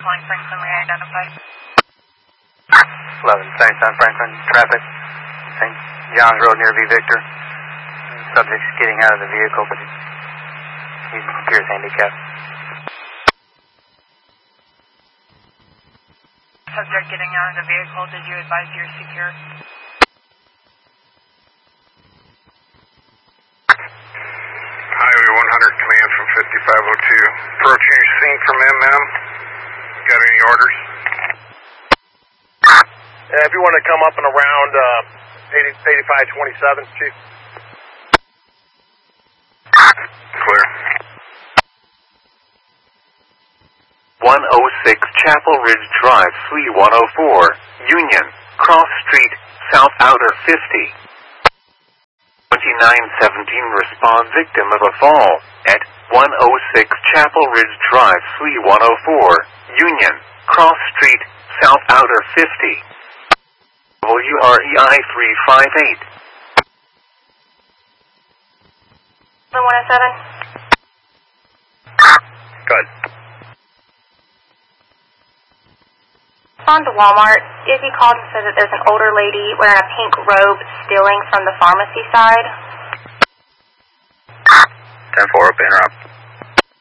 calling Franklin re-identified. 11 Sunnytown Franklin, traffic, St. John's Road near V. Victor. Subject's getting out of the vehicle, but he appears handicapped. Subject getting out of the vehicle, did you advise you're secure? Highway 100, command from 5502. Approaching your scene from MM. Got any orders? If you want to come up and around 8527, Chief. Clear. 106 Chapel Ridge Drive, Suite 104, Union, Cross Street, South Outer 50. 2917 respond victim of a fall at 106 Chapel Ridge Drive, Suite 104, Union, Cross Street, South Outer 50. WREI 358. 107. Good. On to Walmart. Izzy called and said that there's an older lady wearing a pink robe stealing from the pharmacy side. 10-4, up interrupt.